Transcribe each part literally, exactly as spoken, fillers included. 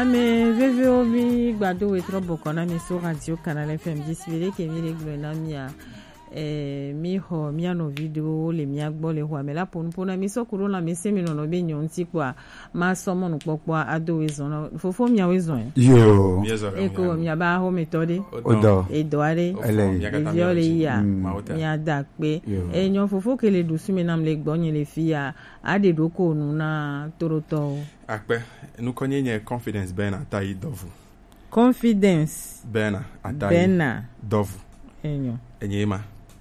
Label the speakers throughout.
Speaker 1: Mais V V O mi gbado et trop beaucoup na mi so radio Canal F M display ke mi reglo na mi a eh mi ho mi ano video le mi agbo le ho me la pon pon mi so kuro na mi se mi no no be nyon ti kwa ma so mo no popo ado wezon fofo mi awezon
Speaker 2: yo
Speaker 1: e ko mi aba ho metode
Speaker 2: odo
Speaker 1: e doare e viole ya mi ada pe e nyon fofo ke le dusu mi nam le gbonye le fia ade doko nu na toroto
Speaker 3: akpe nu konye nye confidence bena tai dovu
Speaker 1: confidence
Speaker 3: bena atai
Speaker 1: bena
Speaker 3: dovu
Speaker 1: enyo
Speaker 3: enyema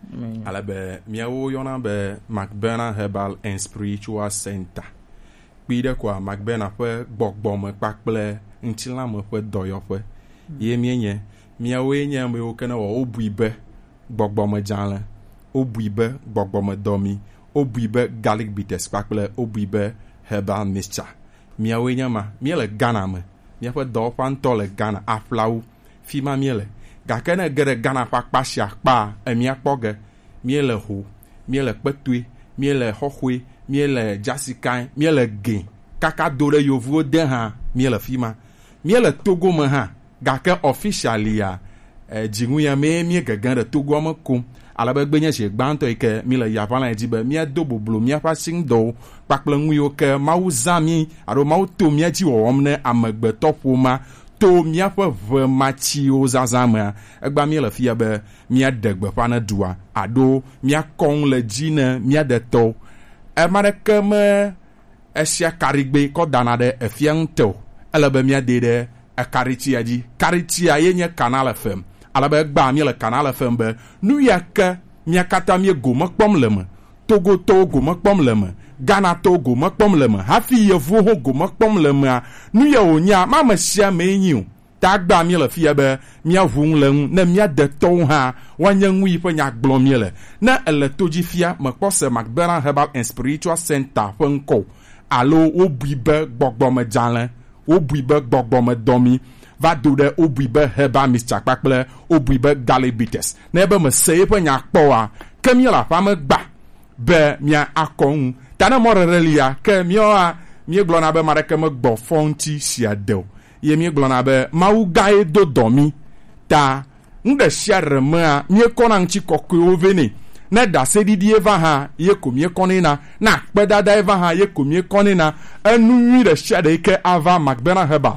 Speaker 3: ala be miawo yona be McBena Herbal and Spiritual Center pide kwa McBena pe gbogbo me pakple ntila me pe doyo pe ye mienye miawo enye me o kana wo obuibe gbogbo me janle obuibe gbogbo me domi obuibe garlic bitters pakple obuibe herbal mixture miawo enye ma miele Ghana me mia pe do panto le Ghana aflawu fima miele gakene gere Ghana pa kpasia kpa emia kpoge miele ho miele kpetue miele hohwe miele jasikan miele gen kaka dore yovu de ha miele fima miele Togo me ha gake officially ya eh, jingu ya me mie gagan de Togo me kom alabe gbenye che gbanto ike miele yapana ejibe mia dobo blo mia pa sing do pakple nguyo ke mawu zami aro mawu to mia ji wo omne amegbeto poma to mia pe ve machi o zazama egba mi le fia be mia degbe pa na dua ado mia kon le jine mia de to e mare ke me esia karigbe ko dana de e fia nto ele be mia de de e kariti aji kariti aye nye Canal F M ala be gba mi le Canal F M be nu ya ke mia kata mi go mo kpom le me Togo to go mo kpom le me Ghana to go mo kpom le me hafi yevu ho go mo kpom le me nu ye onya ma ma sia me nyu ta gba mi le fia be mi avun le na mi de to ha wanye ngui pe nya gblom mi le na ele toji fia me kpo se McBena Herbal and Spiritual Center fenko alo obuibe gbogbo me janle obuibe gbogbo me domi va do de obuibe herbal mixture pakple obuibe garlic bitters na ebe me se pe nya kpo a kemi la fa me gba be mia akon tana morelia ke mioa mi glona be mareke me gbo fonti siadel ye mi glona be mawu gae do domi ta nde share ma mi kona nchi kokko oveni na da sedidi eva ha ye komie konina na kpedada eva ha ye komie konina anu nwi de share ke ava McBena Herbal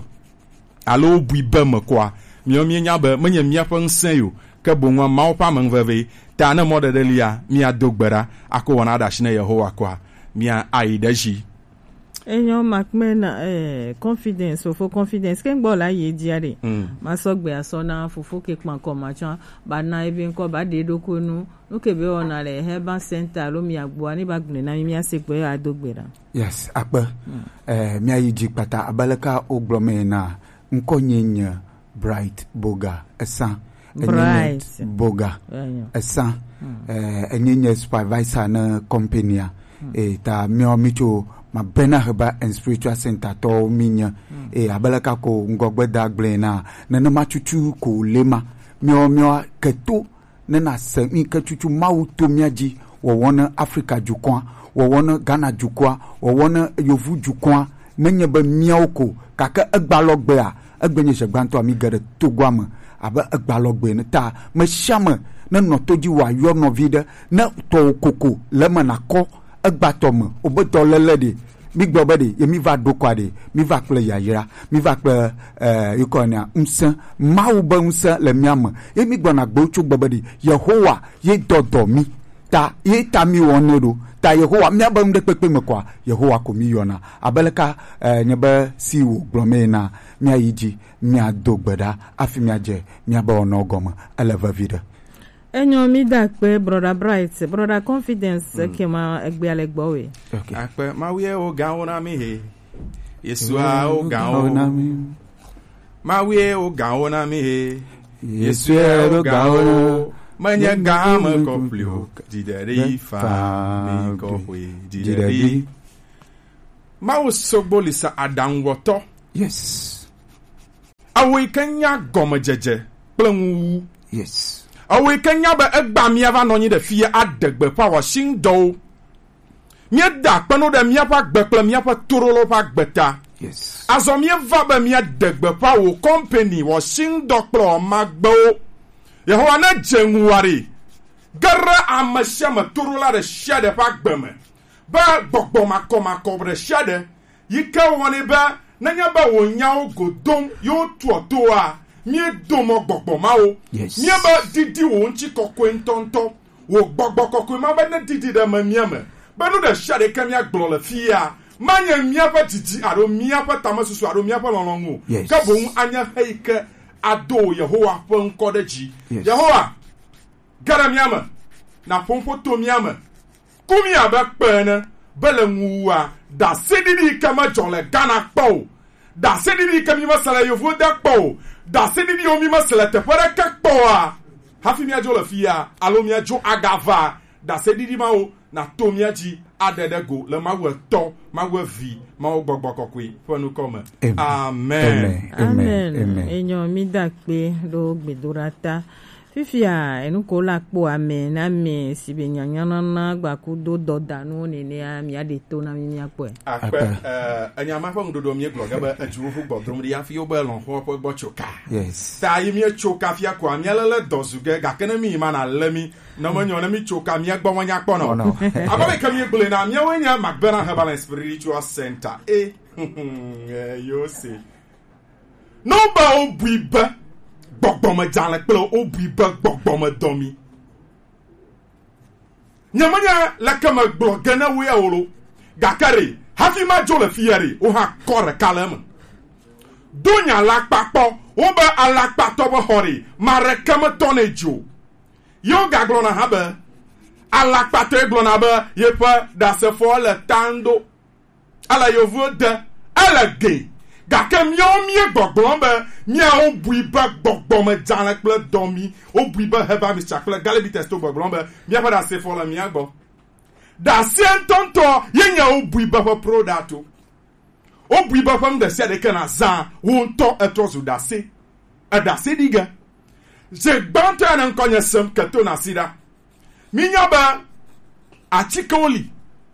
Speaker 3: alo buibe me kwa mi o mi nya be menye mi afa nsen yo ke bonwa mawo pa menveve ta na modelia mi adogbera akona da shine Yehowa kwa mia aidaji
Speaker 1: enyo McBena eh confidence ofo confidence ken gbo la ye diare ma so gbe aso na fufu ke pan ko ma chan ba na ebi nko ba de dokonu no ke be ona le Herbal Center lo mi agbo ani ba gun na mi ase pe adogbera
Speaker 2: yes akpa eh mi ayiji pata abalaka ogbome na nko nyenya bright boga esa
Speaker 1: bright
Speaker 2: boga esa eh enyenye supervisor na company a e ta mio micho McBena Herbal and Spiritual Center to minya e abalaka ko ngogbe dagble na na na machuchu ko lema mio mio keto na na se mi kechuchu mauto miaji wo wona Africa jukwa wo wona Ghana jukwa wo wona Yovu jukwa menye be mioko kaka egbalogbe a egbenye segbanto ami gere togwama aba egbalogbe ne ta me shame na no toji wa yo no vide na to koko lema na ko egbatome obeto lelede mi gbobede ye mi va dokwade mi va kple yayira mi va kple eh ikonia mse mawu be mse le miame ye mi gbona gbochu gbobede Yehowa ye dodo mi ta ye ta mi wonedo ta Yehowa mi abam de pepe me kwa Yehowa ko mi yona abeleka eh nyebe si wo glome na mi ayiji mi adogbeda afi mi aje mi aba ono goma eleva vida
Speaker 1: enyo mi da pe brother bright brother confidence mm. ke ma egbe alegbo we
Speaker 3: okay ape ma wie o ga ona mi he Yesu a o ga ona mi ma wie o ga ona mi he Yesu a o ga ona manya ga ma ko plio dideri fa mi ko we dideri ma o sogbo lisa adan woto
Speaker 2: yes
Speaker 3: awe kanya goma jeje plenwu
Speaker 2: yes
Speaker 3: awe kenya ba egba mi ava no nyi de fie adegbe pa wa shin do mi da pano de mi apa gbekle mi apa torolo pa gbeta
Speaker 2: Yes.
Speaker 3: Azomie va be mia degbe pa wo company wo shin dokplo magbo. Yehowa na January. Gara amashia ma turula de shade pa gbeme. Ba gbogbo makoma kobre shade. Yika woni ba nanya ba wo nyawo godom yo tuoto a mie domo gbogbo ma o.
Speaker 2: Yes.
Speaker 3: Mie ba didi wo nchi kokwe ntonto. Wo gbogbo kokwe ma ba na didi de ma mie me. Ba no de shade kamia glo le fia. Manya miapa titi aro miapa tamasusu aro miapa lolongo.
Speaker 2: Yes.
Speaker 3: Ka bon anya heike ado Yehowa pon kodeji.
Speaker 2: Yes.
Speaker 3: Yehowa gara miama na pompo to miama. Kumi aba pene bele nguwa da sedidi kama jole gana kpo. Da sedidi kama masala yovo da kpo. Da sedidi omi masala te pere ka kpo a. Hafi mi ajo le fia alo mi ajo agava da sedidi mao na to mi aji adedego le mawe to mawe vi mawe gbogbo kokwe fonu kome. Amen.
Speaker 1: Amen. Amen. Enyo mi dakpe do gbedorata. Fifia enu ko la po amen amen sibe nyanyana na gbaku do doda no ne ne ami ade to na mi akpo.
Speaker 3: Akpe eh anya ma fa ngodo mi glo ga ba ajuwo fu gbodrum ri afi o ba lon ho po gbo choka.
Speaker 2: Yes.
Speaker 3: Ta yi mi choka fi akwa mi alele dozuge ga kana mi ma na lemi na mo nyo na mi choka mi agbo wanya akpo no.
Speaker 2: no.
Speaker 3: Aba be kam ye gbole na mi wanya Magbena Herbal Spiritual Center. Eh yo se. No ba o buiba gbogbo jale pelo obi ba gbogbo domi nyamanya la kama blogana we awolo gakare hafi ma jole fiere o ha kore kalem donya la papo o ba ala pato bo hori mare kama tonejo yo gaglona habe ala pato eglona ba yepa da se fo le tando ala yo vode ala ge gake miao mie gbogbo be mia o buiba gbogbo me jale kple domi o buiba heba mi chakle galebi testo gbogbo be mia pa da se fo la mia gbo da se ntonto yenya o buiba for product o buiba fam de se de kana za wo nto etrozu da se e da se diga je gbanta na nkonya sem kato na sida minya ba achikoli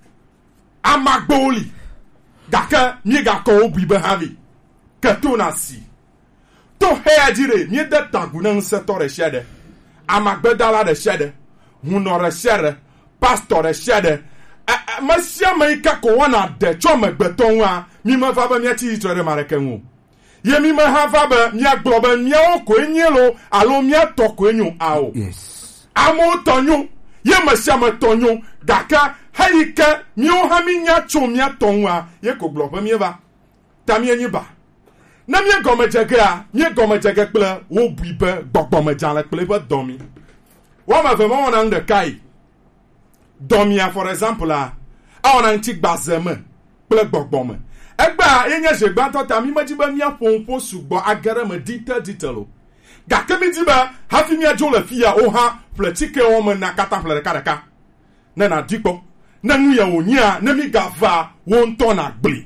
Speaker 3: amagboli gake mi ga ko o buiba havi kato na si to he ajire mi de taguna nsetore shede amagbedala de shede hunore shede pastor de shede masia mai ka ko wana de choma gbeton wa mi ma fa ba mi ati itore marekenwo ye mi ma ha fa ba mi agloba mi o ko enyelo alo mi to ko enyu ao
Speaker 2: Yes.
Speaker 3: amo tonyu ye masia ma tonyu daka haika mi o ha mi nya cho mi atonwa ye ko globa mi ba ta mi enyi ba na mi gome jege a mi gome jege kple wo buibe gbogbo me jale kple be domi wa ma ve mo na nde kai domi a for example a ona nti gbazeme kple gbogbo me egba yenye je gba to ta mi maji ba mi aponpo sugbo agara me detail detail ga kemi di ba hafi mi ajo le fia o ha pletike o me na kata plere karaka na na dipo na nu ya onia na mi gava wo nto na gble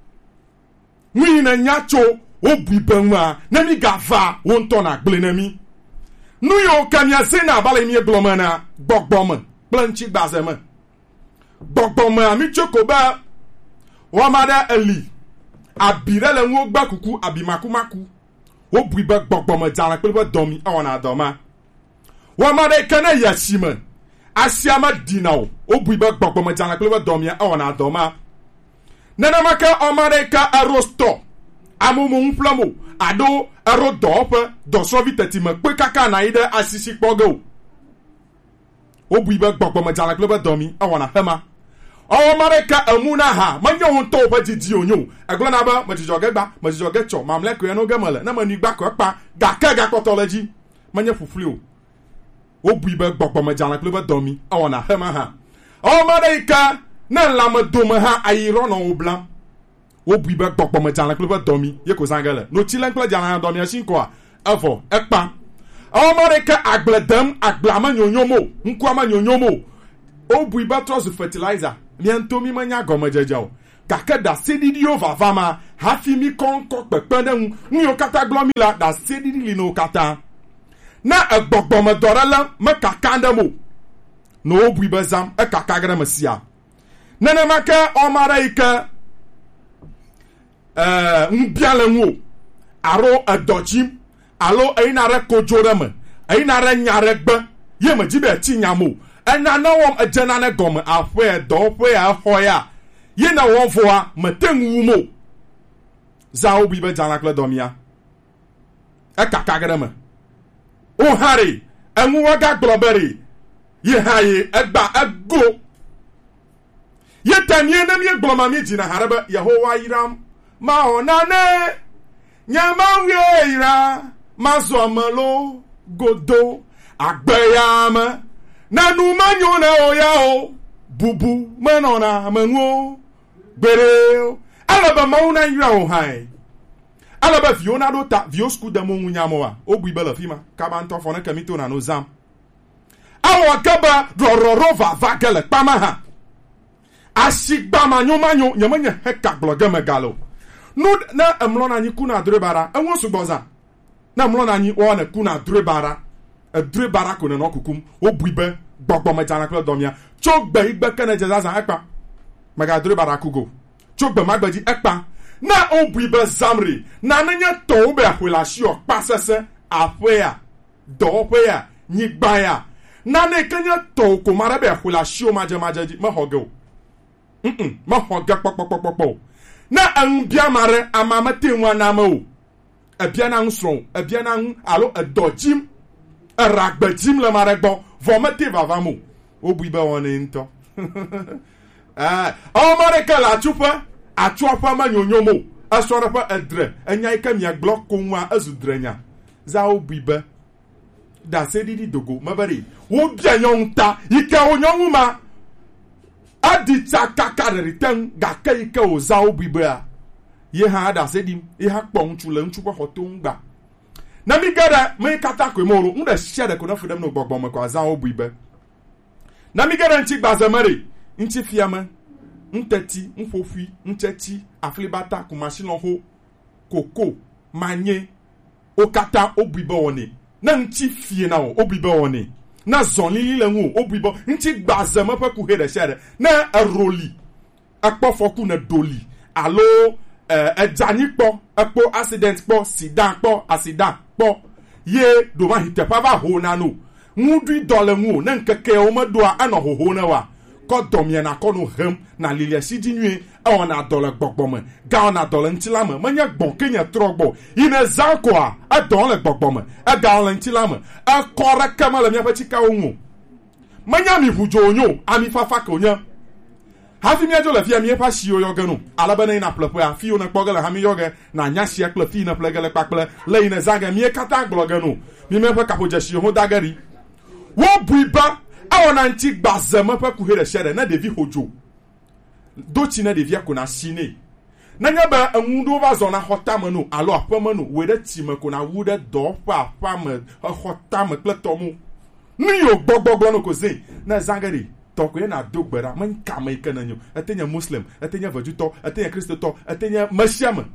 Speaker 3: mu na nyacho o buibenwa na mi gava wo nto na gble na mi nu yo kamia se na bale mi egloma na gbogbom planchi gbazeme gbogbom ami choko ba wa mada eli abire le nwo gba kuku abimakumaku o buibe gbogbom jara pe domi awona adoma wa mada kana yashima asiama dinao o buibe gbogbom jara pe domi awona adoma nana maka omareka arosto amumu mplamo ado aro dope do soviteti me pe kaka na ide asisi pogo o buibe gbogbo me jala kloba domi awona hema o mareka amuna ha manyo hunto pa jiji onyo aglona ba majijoge gba majijoge cho mamle ko eno gemale na mani gba ko pa gaka ga kotoloji manye fufuli o buibe gbogbo me jala kloba domi awona hema ha o mareka na lama doma ha ayiro no oblan o buibe gbogbo me jala kloba domi ye ko sangale no ti lenkla jala domi asin ko afo ekpa o mareka agbledam aglama nyonyomo nku ama nyonyomo o buibe trust fertilizer liento mi manya goma jejao kaka da sedidi over vama hafi mi konko pepende nyo kata glomila da sedidi lino kata na agbogbo me dorala me kaka ndemo no o buibe zam e kaka gra mesia nana maka o mareka euh mbiale ngo aro adochim alo einare kojoreme einare nyaregbe ye me jibe ti nyamo ena na wom agena na gom afwe do fwe ahoya ye na won foa metengu mo za obi be jana kle domia e kakagere me o hari enwu waga globeri ye haye egba ego ye tamie na mi gloma mi jina harebe Yehowa yiram ma onane nyama wie ira mazomelo godo agbeyama nanu manyo na oya o bubu menona menwo gbere alaba mauna ira o hai alaba fiona do ta vio sku da mo nyamo wa ogbu ibela fima kaba nto fo na kamito na no zam awo kaba rororo va va gele pama ha asigba manyo manyo nyamanya heka bloga megalo no na emlo na nyiku na drebara enwo sugboza na emlo na nyi o na ku na drebara edre bara ko no kukum obuibe gbogbo mejana klo domia chogbe igbe kene jezaza ekpa maga dre bara kugo chogbe magbaji ekpa na obuibe zamri na nanya to be ahwelasio pasese afwea do fwea nyigbaya na ne kenya to ko mara be ahwelasio maje maje ma hoge mm ma hoge pokpokpokpo na anbia mare amamate nwa na ma o ebia na nsro ebia na alo edojim Ragbejim le maregbo vomete vavamo obuibe woni nto ah o mareka la chupa achuapa manyonyomo asorafa edre enya ikamia block konwa azudrenya za obuibe da sedidi dogo mabari wo bia nyonta ike onyonwuma adita kakariten gaka ike o za obuibe a ye ha da sedim e ha kpon chule nchukwa hotongba na mi gara me kata ko moro nda shede ko na fudam no gbogbo me ko azan obuibe na mi gara nti gbazamare nti fiama ntati mfofui ncheti aflibata ku machine ho koko manye okata obuibe woni na nti fie na obuibe woni na zonlili le nwu obuibe nti gbazama pa ku hede shede na eroli akpofoku na doli alo ejani po epo accident po sida po accident po ye do ma hite pa va ho na no mudu dole nwu na nkeke o madoa ana ho ho na wa ko domye na ko no hem na lilia sidinwe e ona dole gbogbome ga ona dole ntilama manya gbon kenya trogbo ine zanko a adon le gbogbome e ga ona ntilama e kore kama le mia patika onwo manya mi hujo onyo ami fafa ka onya hafi mi ajola fi ami pa shio yoga no alabana ina plepo a fi ona kpogala ha mi yoga na nya shi akla fi na plegale pakple le ina zaga mi kata gbloga no mi me pa kapo jashio ho dagari wo buiba awona nti gbazema pa ku here shere na devi hojo dochi na devi akona shine na nya ba anwudo ba zona hotama no alo apama no we da tima ko na wuda do pa pa me hotama pletomu ni yo gbogbogbo no ko ze na zagari toko na dogbera man kama ikananyo atenya muslim atenya vajuto atenya kristoto atenya mashiam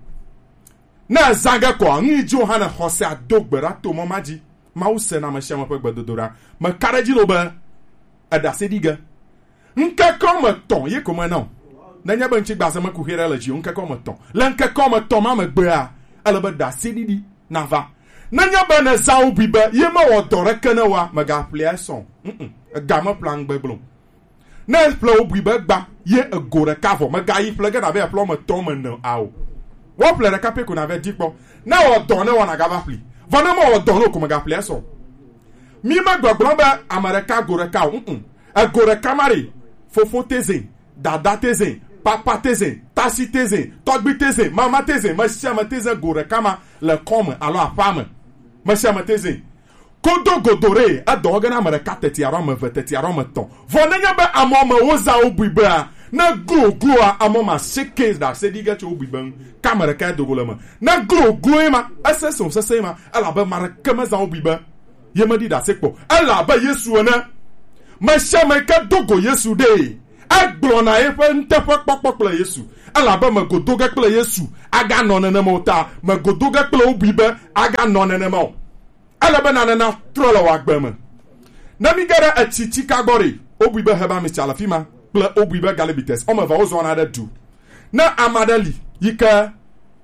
Speaker 3: na zaga ko ngi johana hose adogbera to mamaji mause na mashiam pa gbadodora ma karaji no ba adasediga nka koma ton ye koma na na nya ban chi gbasa ma ku hera la ji nka koma ton la nka koma ton ma gbea ala ba dasedidi na va na nya ba na zawo biba ye ma wodore kana wa maga pleason mm gama plan gbeblon na plo buibe gba ye agora kavo maga yi plega na be plo ma tom no aw wo plera kape ko na be dikpo na o don na wana gava pli vana ma o don ko maga pli so mi ma gbogbon ba amareka gora ka mm agora kamari fofo tezin dada tezin papa tezin tasi tezin togbi tezin mama tezin ma shama tezin gora kama le comme alors a femme ma shama tezin kodo godore adoga na mara kateti aroma veteti aroma ton vonanya ba amoma woza obuiba na gro gro amoma sheke da se diga cho obuiban kamera ka dogolama na gro gro ma aseso sese ma ala ba mara kama za obuiba yemadi da sekpo ala ba yesu na ma shama ka dogo yesu de agbona e fa ntefa popopla yesu ala ba ma godoga kpla yesu aga no na mota ma godoga kpla obuiba aga no na mo ala banana na trola wa gbema na mi gara atichi kagori obuibe heba mi chala fima pla obuibe galibites o ma va ozo na da du na amadali yika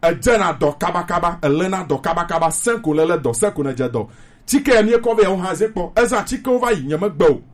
Speaker 3: edena dɔ kabakaba elena dɔ kabakaba senko lele dɔ senko ne dze dɔ tike mi kɔ be wo hã ze kpɔ eza tike wo va yi nye megbe o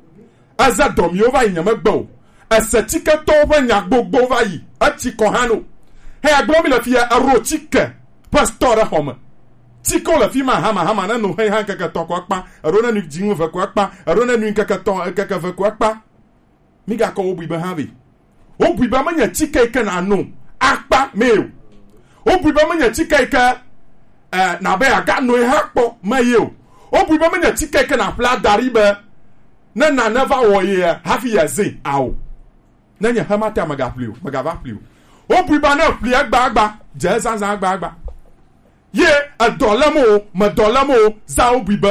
Speaker 3: eza dɔ mi wo va yi nye megbe o ese tike tɔwo ƒe nya gbogbo va yi etsi kɔ hã no he agblɔ mi le fia ero tike ƒe stɔ ɖe xɔ me tike wo le fi ma hama hama ne no he hã keke tɔ kɔ ekpa ero ne nu dziŋu ve kɔ ekpa ero ne nu keke tɔ keke ve kɔ ekpa mi gakɔ wo bui be hã be wo bui be menye tike yi ke na no akpa me o wo bui be menye tike yi ke eh, na be aga no ha kpɔ me ye o wo bui be menye tike yi ke na ƒla dari be ne nane va wɔ ye hafi ye ze awo ne nye hema te mega ƒli o mega va ƒli o wo bui be ne ƒli egba agba dze zazã agba agba ye edɔ lem o me dɔ lem o za wo bui be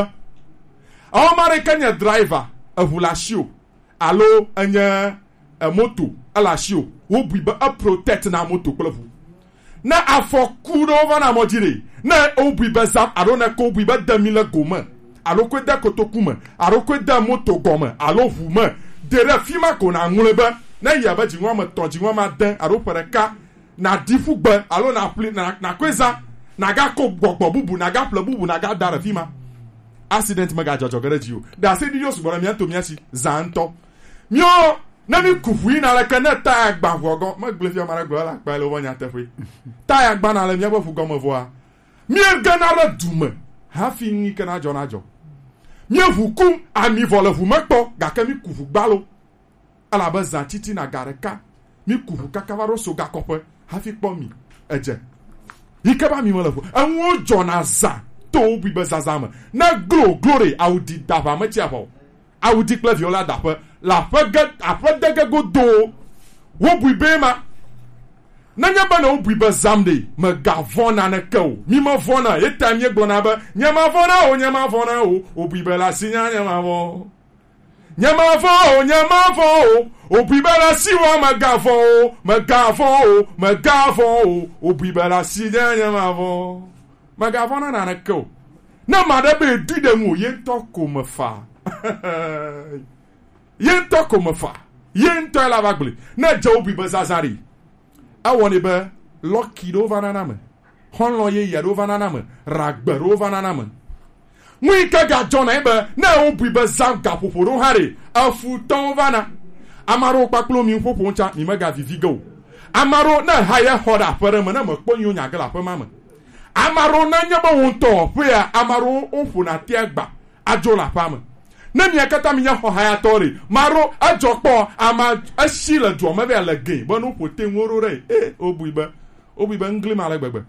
Speaker 3: awɔ ma ɖe ke nye driver eʋu le asi o alo enye moto ele asi o wo bui be e protect na moto kple ʋu ne afɔku ɖewo va na mɔ dzi ɖe ne wo bui be zam alo ne ko wo bui be de mi le go me alo koe de kotoku me alo koe de moto gɔme alo ʋu me de ɖe fi ma ko na ŋlɔe be ne yia be dziŋua me tɔn dziŋua ma de alo ƒe ɖeka na di ƒu gbe alo na ƒli na na koe za na ga ko gbɔgbɔ bubu na ga ƒle bubu na ga da ɖe fi ma accident me ga dzɔdzɔ ge ɖe dzi o de ase ɖiɖiwo sugbɔ ɖe mía to mía si zã ŋutɔ míɔ ne mi ku ʋu yina leke ne taya gba ʋua gɔ megble fia ma ɖe gbe ele akpa le woƒe nyateƒe taya gbana le míaƒe ʋu gɔme vɔa míegena ɖe du me hafi ŋui ke na dzɔ na dzɔ mie ʋu kum ami vɔ le ʋu me kpɔ gake mi ku ʋu gbalo elabe zã titi na ga ɖeka mi ku ʋu kaka va ɖo so gakɔƒe hafi kpɔ mi edze yi ke ba mi me le ʋu eŋuwo dzɔna zã to wo bui be zazã me ne glo glo ɖe awu di daʋa me tsi aʋa o awu di kple viwo la daƒe le aƒe ge aƒe de ge godoo wo bui be ma nenye be ne wo bui be zam ɖe mega vɔ̃ naneke o mi me vɔ̃na ye ta mi gblɔna be nye ma vɔ̃na o nye ma vɔ̃na o wo bui be le asi nya nye ma vɔ nye ma vɔ o nye ma vɔ o wo bui be le asi wa mega vɔ o mega vɔ o mega vɔ o wo bui be le asi nya nye ma vɔ mega vɔ̃na naneke o ne ma ɖe be dui ɖe ŋu ye ŋutɔ ko me fa ye ŋutɔ ko me fa ye ŋutɔ la va gble ne dze wo bui be zazã ɖe awɔnɛ be lɔki ɖewo va nana me xɔlɔ yeye ɖewo va nana me ragbe ɖewo va nana me ŋui ke gadzɔna ye be ne wo bui be zã gaƒoƒo ɖewo hã ɖe efutɔwo vana ame aɖewo kpakple mi ƒoƒo ŋutsa mi mega vivi ge o ame aɖewo ne ha ye xɔ ɖe aƒe ɖe me ne mekpɔ nyiwo nyage le aƒe ma me ame aɖewo ne nye be wo ŋutɔ ƒea ame aɖewo woƒona te agba adzo le aƒea me ne mia katã mi nye xɔ hayatɔ ɖe maro edzɔ kpɔ ama esi le dua me be le ge be no ƒo te ŋuwo ɖo ɖe e wo bui be wo bui be ŋgli ma le gbegbe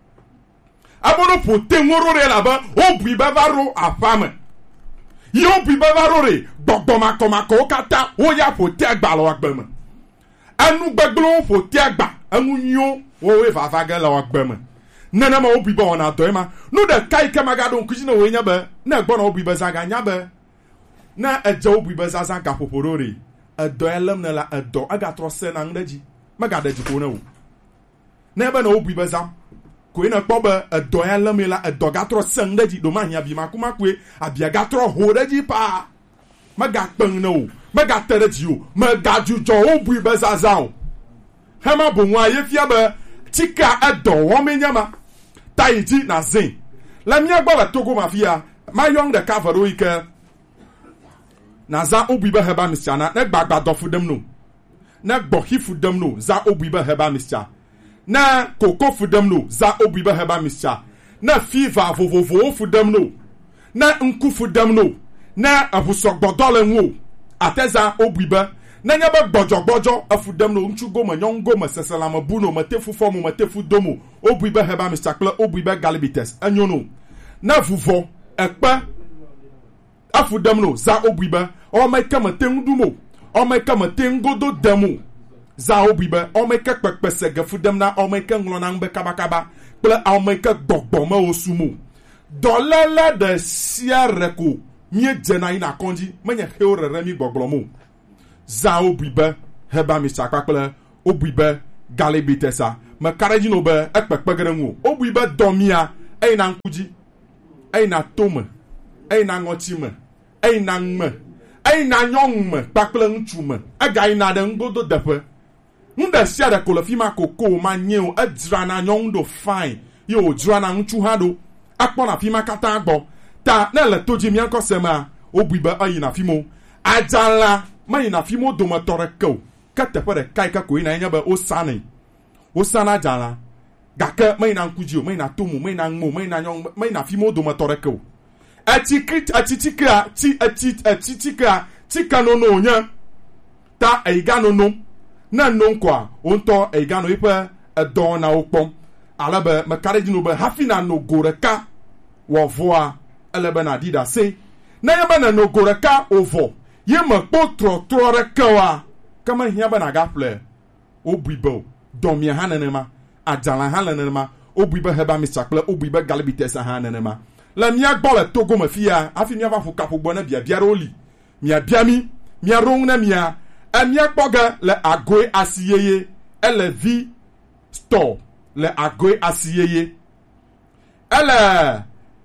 Speaker 3: abo no ƒo te ŋuwo ɖo ɖe labe wo bui be va ɖo aƒea me yi wo bui be va ɖo ɖe gbɔgbɔ makɔmakɔwo katã wo ya ƒo te agba le agbe me enu gbegblẽwo ƒo te agba enu nyuiwo wowoe vava ge le agbe me nenema wo bui be wɔna dɔ ye ma nu ɖeka yi ke magaɖo ŋkuti ne woe nye be ne gbɔna wo bui be zã ganya be ne edze wo bui be zazã gaƒoƒo ɖo ɖe edɔ ya lém ne la edɔ egatrɔ se na ŋu ɖe dzi megaɖe dziƒo ne o ne be ne wo bui be zã koe ne kpɔ be edɔ ya lém la edɔ gatrɔ se ŋu ɖe dzi ɖo ma hi abi makumakue abia gatrɔ ho ɖe dzi paa megakpe ŋu ne o megate ɖe dzi o megadzudzɔ wo bui be zazã o hema boŋua ye fia be tika edɔ wɔmee nye ma ta yi dzi na zẽ le mía gbɔ le Togo mafia mayɔŋ ɖeka ve ɖo yi ke na za wo bui be heba misiana ne gbagbadɔ fu ɖem no ne gbɔxi fu ɖem no za wo bui be heba misia ne koko fu ɖem no za wo bui be heba misia ne fiva vovovowo fu ɖem no ne ŋku fu ɖem no ne eʋusɔgbɔdɔ le ŋu o ate za wo bui be ne nye be gbɔdzɔgbɔdzɔ efu ɖem no ŋutsu gome nyɔnu gome seselame bu no mete fu fɔ mo mete fu do mo wo bui be heba misia kple wo bui be galibites enyo no ne vuvɔ ekpe afu ɖem no za wo bui be ɔme ke me te ŋu ɖum o ɔme ke me te ŋu godo dem o za wo bui be ɔme ke kpekpe se ge fu ɖem na ɔme ke ŋlɔna ŋu be kabakaba kple ɔme ke gbɔgbɔ me wo sum o dɔléle ɖe sia re ko mie dzena yina kɔndzi menye xewo rere mi gbɔgblɔ mo za wo bui be heba misia kpakple wo bui be galibitesa me ka ɖe dzi no be ekpekpe ge ɖe ŋu o wo bui be dɔmia eyina ŋkudzi eyina tome eyina ŋɔtsi me eyina ŋme eyina nyɔnu me kpakple ŋutsu me ega yina ɖe ŋgodo deƒe nda sia da ko le fi ma koko ma nye o adzra na nyong do fine yo dzra na nchu ha do akpọ na fi ma kata agbo ta na le toji mi anko sema obuiba ayi na fi mo ajala ma na fi mo do ma tore ko ka te pere kai ka ko ina nya ba o sane o sana jala gaka ma na nkuji o ma na tomu ma na ngmo ma na nyong ma na fi mo do ma tore ko ati krit ati tika ti ati ati tika tika no no nya ta eiga no no na no kwa onto eiga no ipe edon na okpom alabe makare dino be hafina no goreka wo voa elebe na dida se na yaba na no goreka ovo ye ma potro tro rekawa kama hia ba na gaple obuibo domia hanenema ajala hanenema obuibo heba misakle obuibo galibitesa hanenema la mia gbole togo mafia afi mia va fu kapo bona bia bia roli mia biami mia rong na mia amia kpoga le agoe asiyeye ele vi store le agoe asiyeye ele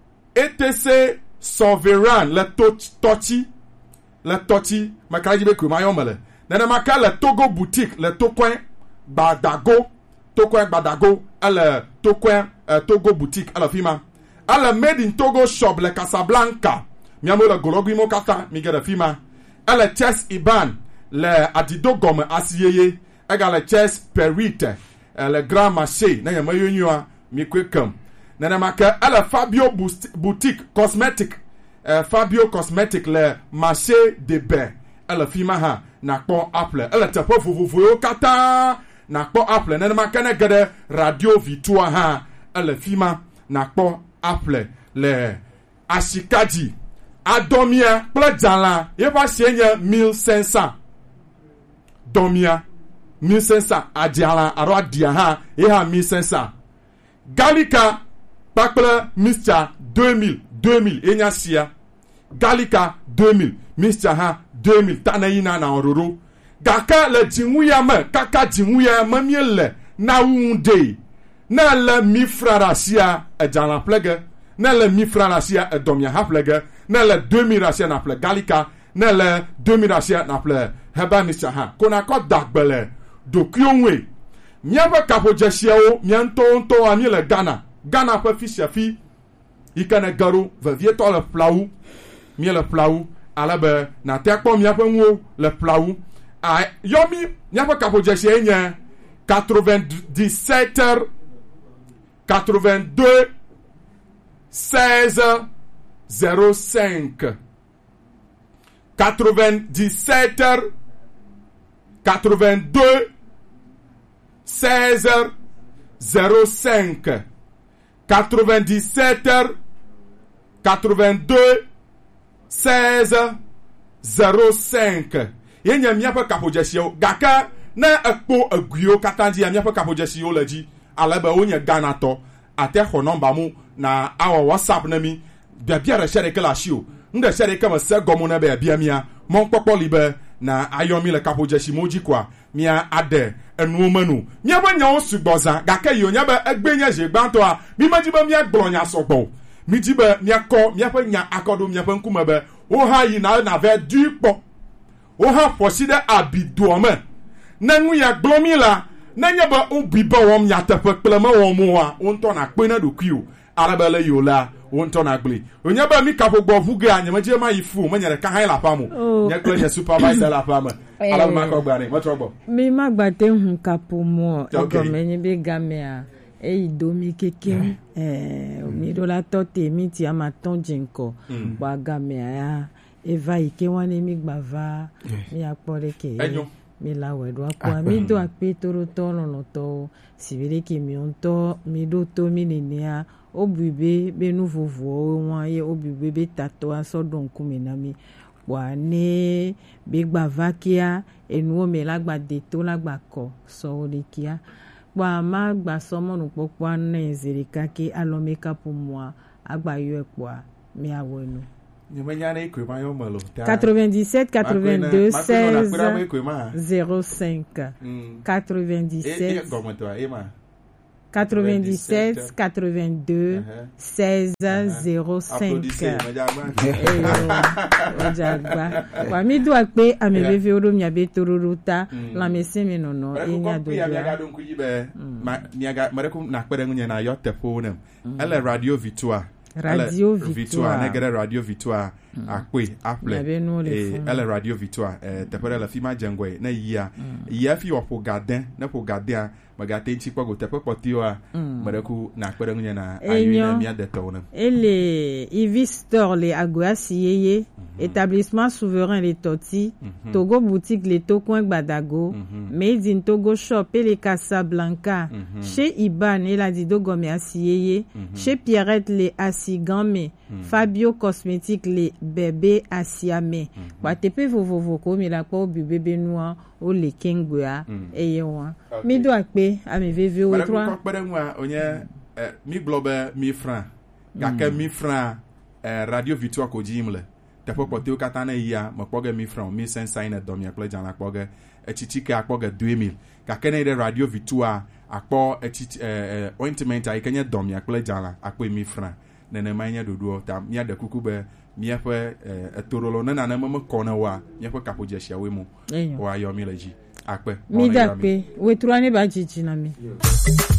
Speaker 3: etc sovereign le tochi le tochi makaraji be ko mayo mele nana maka le togo boutique le tokwen badago tokwen badago ele tokwen uh, togo boutique ele fima ele made in togo shop le Casablanca miamo le gologi mo kata mi gere fima ele chess iban le adido gomme asiyeye ega le chess perite le grand marché na yama yonyua mi kwekam na na maka ele Fabio boutique cosmetic uh, Fabio cosmetic le marché de bain ele fima ha na kpon apple ele tepo fufufu yo kata na kpon apple na na maka na gede radio vitua ha ele fima na kpon apple le ashikaji adomia ple jala ye ba sienya mille cinq cents domia mille cinq cents adiala aro adia ha e ha mille cinq cents galika pakple mister deux mille deux mille enya sia galika deux mille mister ha deux mille tanayina na ororo gaka le jinwuya me kaka jinwuya mamiele na wunde na le mi frara sia ajala plege na le mi frara sia domia ha plege na le deux mille rasia na ple galika na le deux mille rasia na ple heba mister ha kona ko dagbele do kyonwe miaba kapo jesiao mianto onto ami le Ghana Ghana pe fi shafi ikana garo va vieto le plau mi le plau alabe na tekpo miapa nwo le plau a yomi miapa kapo jesia nya quatre-vingt-dix-sept quatre-vingt-deux seize zéro cinq quatre-vingt-dix-sept quatre-vingt-deux seize zéro cinq quatre-vingt-dix-sept quatre-vingt-deux seize zéro cinq yenya miapa kapojesio gaka na ekpo aguio katandi ya miapa kapojesio leji alaba onye Ghana to ate ho number mu na awa WhatsApp na mi bia bia re share kala shio nda share kama se gomo na bia bia mia mon popo libe na ayomi le kapojeshi moji kwa mia ade enu manu mia banya osugboza gaka yo nya ba egbenya je gbanto a mi majiba mia gbronya sogbo mi jiba mia ko mia pa nya akodo mia pa nkuma be o ha yi na na ve dupo o ha poside abiduome na nwu ya gblomi la na nya ba obiba wom nya tepe plema wom a onto na pe na dokuo arabele yo la onto na gble onya ba mi kapo gbovuge anya je ma yifu ma nyere ka han la pamu nya kle supervisor la pamu ala ma ko gbani mo trobo
Speaker 1: mi ma gbate hun kapo mo ego menyi be gamea e idomi keke eh mi do la tote mi ti ama ton jinko ba gamea ya eva ike wane mi gbava mi apore ke mi la wedo akwa mi do ape toro tono no to sibire ki mi onto mi do to mi nenia obibe be nu vovo won ye obibe be tato asodun kumenami wa ne be gbava kia enu me lagba de to lagba ko so olikia wa ma gba somo nu popo na ezirika ki alo make up moi agba yo epo mi awonu quatre-vingt-dix-sept quatre-vingt-deux seize zéro cinq quatre-vingt-dix-sept quatre-vingt-dix-sept quatre-vingt-deux seize zéro cinq. Ojagba. Wa mi do akpe amebeve oro mi abetorota la meseme nono enya do ya.
Speaker 3: Ya don kuyibe ma niaga mareko na kpere ngunya na yote phone. Ele radio Victoire.
Speaker 1: Radio Victoire.
Speaker 3: Negere Radio Victoire. Akwe aple. Eh ele Radio Victoire. Eh tepere la fima jengwe na yia. Yia fi opo garden na po garden magate nchi kwa gotepe potio a mareku na kpere ngunya na ayina mia de tone.
Speaker 1: Ele Ivistor le Agoasi yeye établissement souverain les Toti, Togo boutique les Tocoin Badago, Made in Togo shop et les Casablanca, chez Iban et la Dido Gome Asiyeye, chez Pierrette les Asigame, Fabio Cosmétique les bébés Asiame. Watepe vovo voko mi la po bébé noir o le kengwa et yewa. Mi do akpe a mi veve o trois.
Speaker 3: Mareku kpere ngwa onye mi globe mi franc. Kake mi franc Radio Victoire ko jimle. Tepo pote o katana ya mokpoge mi franc mi sensa ina domia kle jana kpoge echichike akpoge deux mille ka kene de Radio Victoire akpo echich eh ointment ai kenye domia kle jana akpo mi franc nene manya dodo ta mia de kukube mia fe etorolo na na memo kona wa mia fe kapoje shiawe mu wa yo mi leji akpe
Speaker 1: mi dakpe we truane ba chichi na mi